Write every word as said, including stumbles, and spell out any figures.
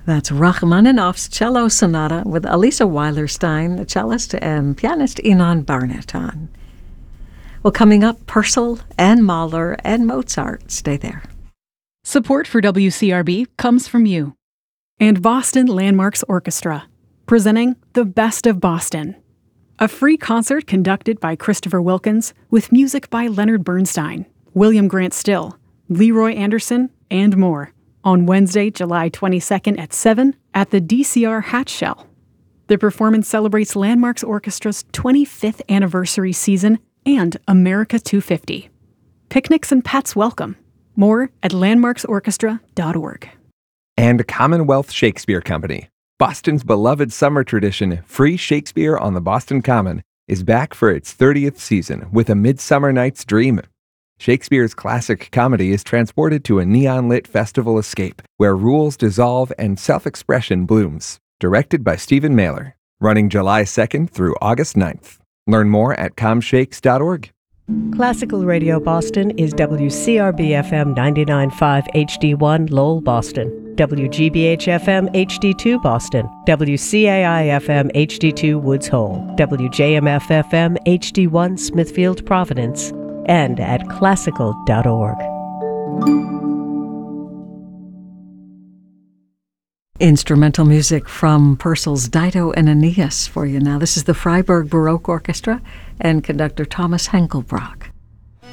That's Rachmaninoff's Cello Sonata with Elisa Weilerstein, the cellist, and pianist Inan Barnett on. Well, coming up, Purcell and Mahler and Mozart. Stay there. Support for W C R B comes from you and Boston Landmarks Orchestra, presenting The Best of Boston, a free concert conducted by Christopher Wilkins with music by Leonard Bernstein, William Grant Still, Leroy Anderson, and more on Wednesday, July twenty-second at seven at the D C R Hatch Shell. The performance celebrates Landmarks Orchestra's twenty-fifth anniversary season and America two fifty. Picnics and pets welcome. More at landmarks orchestra dot org. And Commonwealth Shakespeare Company. Boston's beloved summer tradition, Free Shakespeare on the Boston Common, is back for its thirtieth season with A Midsummer Night's Dream. Shakespeare's classic comedy is transported to a neon-lit festival escape where rules dissolve and self-expression blooms. Directed by Stephen Mailer. Running July second through August ninth. Learn more at com shakes dot org. Classical Radio Boston is W C R B F M ninety-nine point five H D one Lowell, Boston, W G B H F M H D two Boston, W C A I F M H D two Woods Hole, W J M F F M H D one Smithfield, Providence, and at classical dot org. Instrumental music from Purcell's Dido and Aeneas for you now. This is the Freiburg Baroque Orchestra and conductor Thomas Henkelbrock.